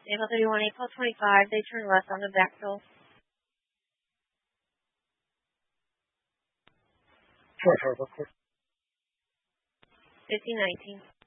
April 31, April 25, they turn left on the Bechtel. Sure. 5019.